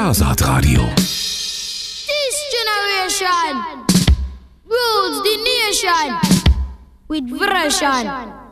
Skasat-Radio. This generation rules the nation with version.